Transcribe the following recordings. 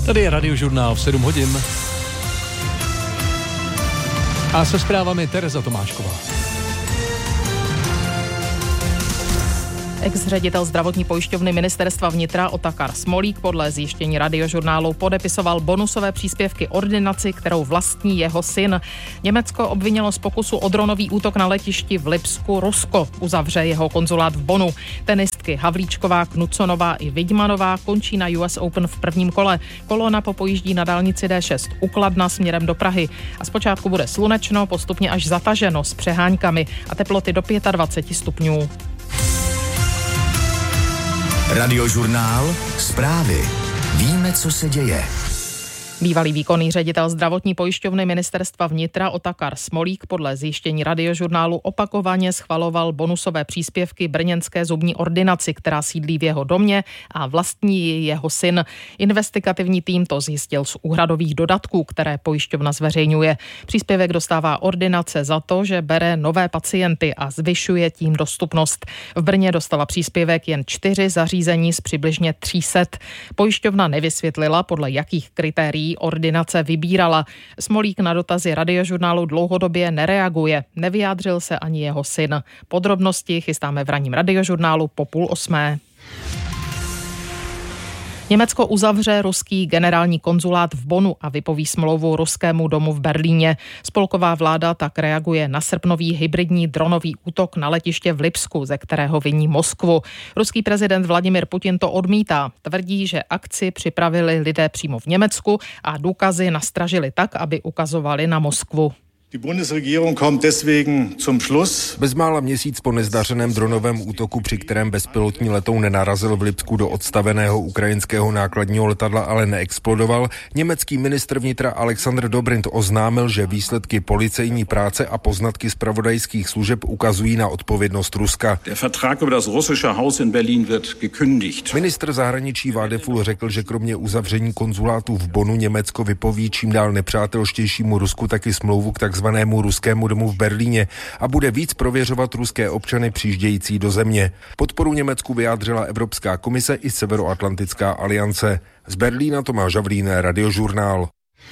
Tady je Radiožurnál v 7 hodin. A se zprávami Tereza Tomášková. Ex-ředitel zdravotní pojišťovny ministerstva vnitra Otakar Smolík podle zjištění Radiožurnálu podepisoval bonusové příspěvky ordinaci, kterou vlastní jeho syn. Německo obvinilo z pokusu o dronový útok na letišti v Lipsku Rusko. Uzavře jeho konzulát v Bonnu. Tenistky Havlíčková, Knuconová i Vidmanová končí na US Open v prvním kole. Kolona popojíždí na dálnici D6 u Kladna směrem do Prahy. A zpočátku bude slunečno, postupně až zataženo s přeháňkami a teploty do 25 stupňů. Radiožurnál, zprávy. Víme, co se děje. Bývalý výkonný ředitel zdravotní pojišťovny ministerstva vnitra Otakar Smolík podle zjištění Radiožurnálu opakovaně schvaloval bonusové příspěvky brněnské zubní ordinaci, která sídlí v jeho domě a vlastní ji jeho syn. Investigativní tým to zjistil z úhradových dodatků, které pojišťovna zveřejňuje. Příspěvek dostává ordinace za to, že bere nové pacienty a zvyšuje tím dostupnost. V Brně dostala příspěvek jen 4 zařízení z přibližně 300. Pojišťovna nevysvětlila, podle jakých kritérií ordinace vybírala. Smolík na dotazy Radiožurnálu dlouhodobě nereaguje. Nevyjádřil se ani jeho syn. Podrobnosti chystáme v ranním Radiožurnálu po 7:30. Německo uzavře ruský generální konzulát v Bonnu a vypoví smlouvu ruskému domu v Berlíně. Spolková vláda tak reaguje na srpnový hybridní dronový útok na letiště v Lipsku, ze kterého viní Moskvu. Ruský prezident Vladimir Putin to odmítá. Tvrdí, že akci připravili lidé přímo v Německu a důkazy nastražili tak, aby ukazovali na Moskvu. Die Bundesregierung kommt deswegen zum Schluss. Bezmála měsíc po nezdařeném dronovém útoku, při kterém bezpilotní letoun nenarazil v Lipsku do odstaveného ukrajinského nákladního letadla, ale neexplodoval, německý ministr vnitra Alexander Dobrindt oznámil, že výsledky policejní práce a poznatky zpravodajských služeb ukazují na odpovědnost Ruska. Der Vertrag über das russische Haus in Berlin wird gekündigt. Ministr zahraničí Vadeful řekl, že kromě uzavření konzulátu v Bonnu Německo vypoví čím dál nepřátelštějšímu Rusku taky smlouvu k takzvanému ruskému domu v Berlíně a bude víc prověřovat ruské občany přijíždějící do země. Podporu Německu vyjádřila Evropská komise i Severoatlantická aliance. Z Berlína Tomáš Havlín, Radiožurnál.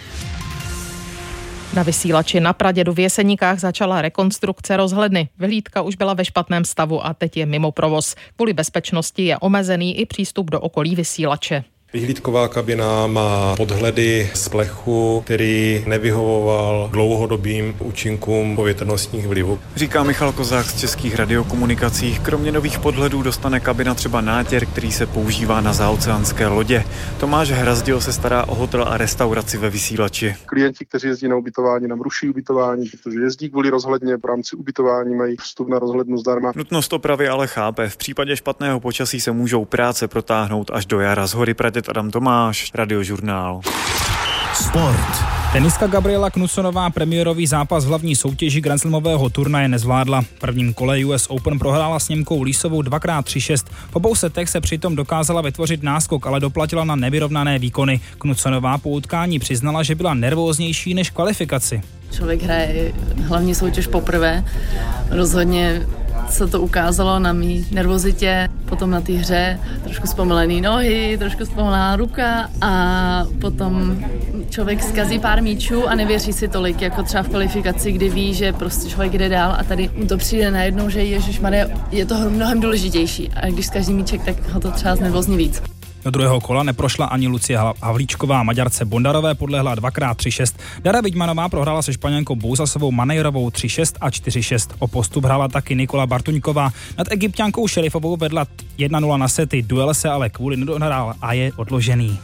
Na vysílači na Pradědu v Jeseníkách začala rekonstrukce rozhledny. Vyhlídka už byla ve špatném stavu a teď je mimo provoz. Kvůli bezpečnosti je omezený i přístup do okolí vysílače. Vyhlídková kabina má podhledy z plechu, který nevyhovoval dlouhodobým účinkům povětrnostních vlivů. Říká Michal Kozák z Českých radiokomunikací. Kromě nových podhledů dostane kabina třeba nátěr, který se používá na zaoceánské lodě. Tomáš Hrazdil se stará o hotel a restauraci ve vysílači. Klienti, kteří jezdí na ubytování, nám ruší ubytování, protože jezdí kvůli rozhledně, v rámci ubytování mají vstup na rozhlednu zdarma. Nutnost opravy ale chápe. V případě špatného počasí se můžou práce protáhnout až do jara. Z hory Praděd Adam Tomáš, Radiožurnál. Sport. Tenistka Gabriela Knuconová premiérový zápas v hlavní soutěži grandslamového turnaje nezvládla. V prvním kole US Open prohrála s Němkou Lísovou 2x3-6. Po 2 setech se přitom dokázala vytvořit náskok, ale doplatila na nevyrovnané výkony. Knuconová po utkání přiznala, že byla nervóznější než kvalifikaci. Člověk hraje hlavní soutěž poprvé. Rozhodně se to ukázalo na mý nervozitě, potom na té hře, trošku zpomalený nohy, trošku zpomalená ruka a potom člověk zkazí pár míčů a nevěří si tolik, jako třeba v kvalifikaci, kdy ví, že prostě člověk jde dál a tady to přijde najednou, že ježišmarja, je to mnohem důležitější a když zkazí míček, tak ho to třeba znervózní víc. Do druhého kola neprošla ani Lucie Havlíčková, Maďarce Bondarové podlehla 2x3-6. Dara Vidmanová prohrála se Španělkou Bouzasovou Manejrovou 3-6 a 4-6. O postup hrála taky Nikola Bartuňková. Nad Egypťankou Šerifovou vedla 1-0 na sety. Duel se ale kvůli nedohrál a je odložený.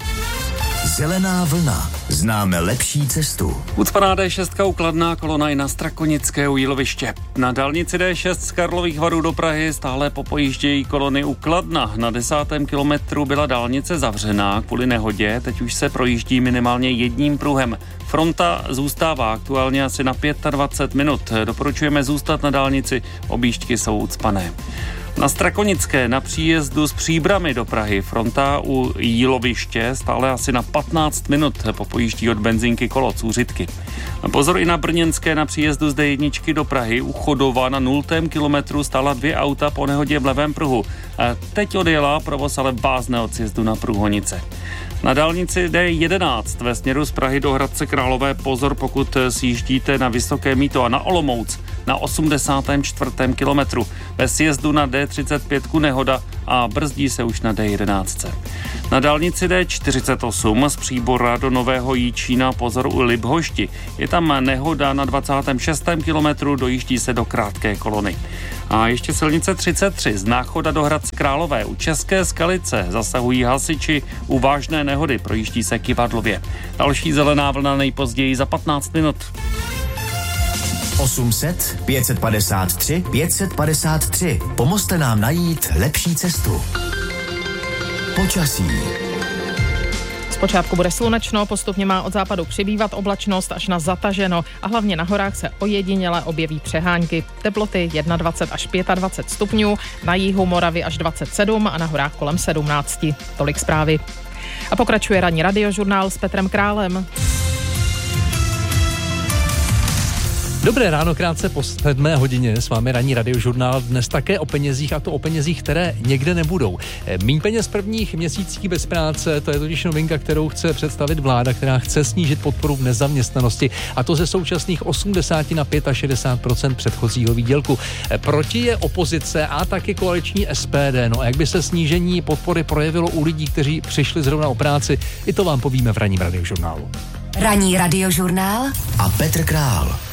Zelená vlna. Známe lepší cestu. Ucpaná D6 u Kladna, kolona i na Strakonické u Jíloviště. Na dálnici D6 z Karlových Varů do Prahy stále popojíždějí kolony u Kladna. Na 10. kilometru byla dálnice zavřená kvůli nehodě, teď už se projíždí minimálně jedním pruhem. Fronta zůstává aktuálně asi na 25 minut. Doporučujeme zůstat na dálnici, objížďky jsou ucpané. Na Strakonické na příjezdu z Příbrami do Prahy fronta u Jíloviště stále asi na 15 minut po pojíždí od benzinky kolo Cůřitky. Pozor i na Brněnské na příjezdu z D1 do Prahy u Chodova na 0. kilometru stála 2 auta po nehodě v levém pruhu. Teď odjela, provoz ale vázne od sjezdu na Průhonice. Na dálnici D11 ve směru z Prahy do Hradce Králové pozor, pokud sjíždíte na Vysoké Mýto a na Olomouc na 84. kilometru. Ve sjezdu na D35 nehoda a brzdí se už na D11. Na dálnici D48 z Příbora do Nového Jičína pozor u Libhošti. Je tam nehoda na 26. kilometru, dojíždí se do krátké kolony. A ještě silnice 33 z Náchoda do Hradce Králové u České Skalice zasahují hasiči u vážné nehody, projíždí se Kyvadlově. Další zelená vlna nejpozději za 15 minut. 800 553 553. Pomozte nám najít lepší cestu. Počasí. Zpočátku bude slunečno, postupně má od západu přibývat oblačnost až na zataženo a hlavně na horách se ojediněle objeví přehánky. Teploty 21 až 25 stupňů, na jihu Moravy až 27 a na horách kolem 17. Tolik zprávy. A pokračuje ranní radiožurnál s Petrem Králem. Dobré ráno, krátce po 7 hodině s vámi ranní radiožurnál, dnes také o penězích, a to o penězích, které někde nebudou. Míň peněz prvních měsících bez práce, to je totiž novinka, kterou chce představit vláda, která chce snížit podporu v nezaměstnanosti, a to ze současných 80 na 65% předchozího výdělku. Proti je opozice a taky koaliční SPD. No a jak by se snížení podpory projevilo u lidí, kteří přišli zrovna o práci, i to vám povíme v ranním radiožurnálu. Ranní radiožurnál a Petr Král.